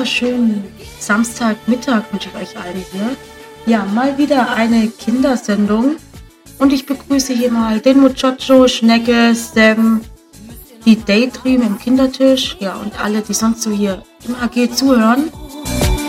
wunderschönen Samstagmittag wünsche ich euch allen hier. Ja, mal wieder eine Kindersendung und ich begrüße hier mal den Muchacho, Schnecke, Sam, die Daydream im Kindertisch, ja und alle, die sonst so hier im AG zuhören.